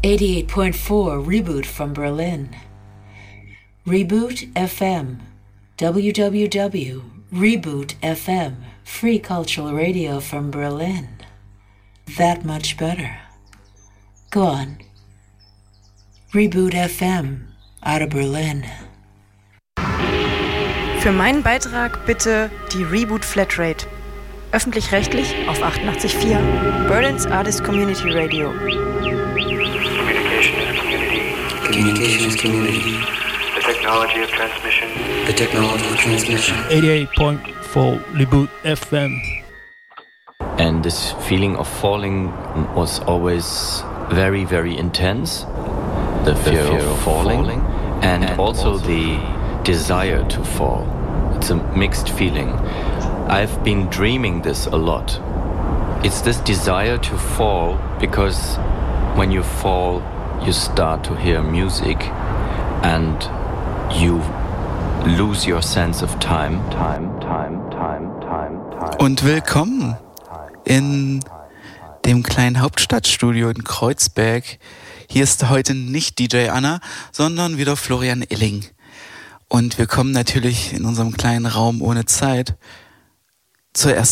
88.4 Reboot from Berlin. Reboot FM. www.reboot FM. Free cultural radio from Berlin. That much better. Go on. Reboot FM out of Berlin. Für meinen Beitrag bitte die Reboot Flatrate. Öffentlich-rechtlich auf 88.4 Berlin's Artist Community Radio. Communication is community. The technology of transmission. The technology of transmission. 88.4 Reboot FM. And this feeling of falling was always very, very intense. The fear of falling and also the desire to fall. It's a mixed feeling. I've been dreaming this a lot. It's this desire to fall because when you fall, you start to hear music and you lose your sense of time. Und willkommen in dem kleinen Hauptstadtstudio in Kreuzberg. Hier ist heute nicht DJ Anna, sondern wieder Florian Illing. Und wir kommen natürlich in unserem kleinen Raum ohne Zeit zur ersten